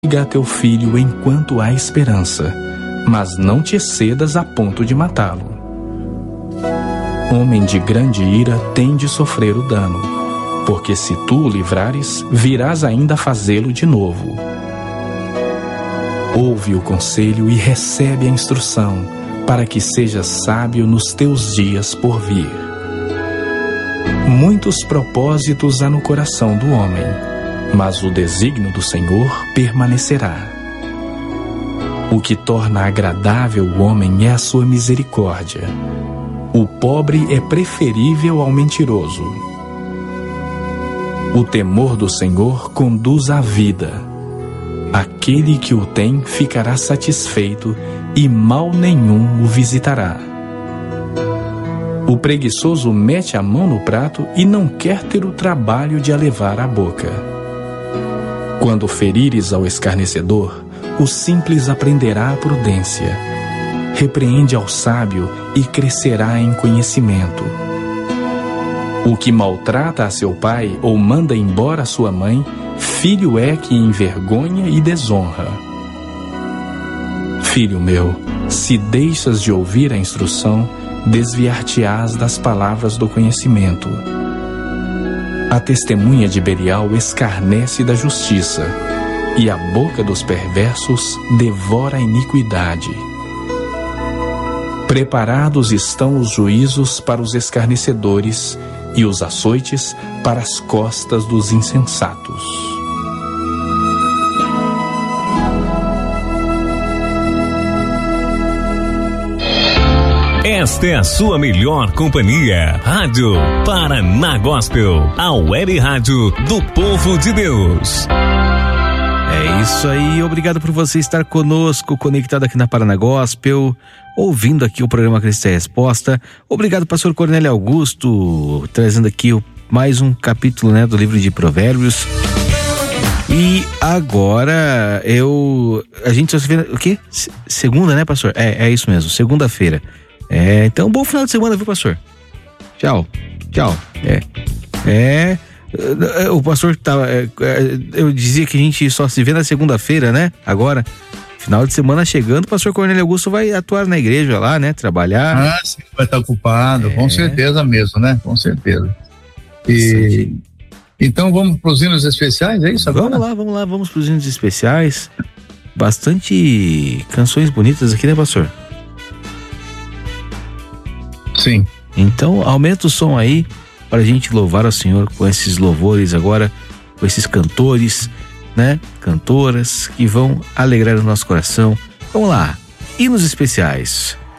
Diga a teu filho enquanto há esperança, mas não te excedas a ponto de matá-lo. Homem de grande ira tem de sofrer o dano, porque se tu o livrares, virás ainda fazê-lo de novo. Ouve o conselho e recebe a instrução, para que sejas sábio nos teus dias por vir. Muitos propósitos há no coração do homem, mas o desígnio do Senhor permanecerá. O que torna agradável o homem é a sua misericórdia. O pobre é preferível ao mentiroso. O temor do Senhor conduz à vida. Aquele que o tem ficará satisfeito e mal nenhum o visitará. O preguiçoso mete a mão no prato e não quer ter o trabalho de a levar à boca. Quando ferires ao escarnecedor, o simples aprenderá a prudência. Repreende ao sábio e crescerá em conhecimento. O que maltrata a seu pai ou manda embora a sua mãe, filho é que envergonha e desonra. Filho meu, se deixas de ouvir a instrução, desviar-te-ás das palavras do conhecimento. A testemunha de Belial escarnece da justiça, e a boca dos perversos devora a iniquidade. Preparados estão os juízos para os escarnecedores e os açoites para as costas dos insensatos. Esta é a sua melhor companhia. Rádio Paraná Gospel, a web rádio do povo de Deus. É isso aí, obrigado por você estar conosco, conectado aqui na Paraná Gospel, ouvindo aqui o programa Cristo é Resposta. Obrigado, pastor Cornélio Augusto, trazendo aqui mais um capítulo, né, do livro de Provérbios. E agora a gente só se vê, o quê? Segunda, né, pastor? É isso mesmo, segunda-feira. Então bom final de semana, viu, pastor? Tchau. O pastor tava, eu dizia que a gente só se vê na segunda-feira, né? Agora, final de semana chegando, o pastor Cornélio Augusto vai atuar na igreja lá, né? Trabalhar. Sim, vai estar ocupado, com certeza mesmo, né? Com certeza. Então vamos para os hinos especiais, é isso agora? Vamos lá, vamos para os hinos especiais. Bastante canções bonitas aqui, né, pastor? Sim. Então aumenta o som aí para a gente louvar ao Senhor com esses louvores agora, com esses cantores, né? Cantoras que vão alegrar o nosso coração. Vamos lá, hinos especiais.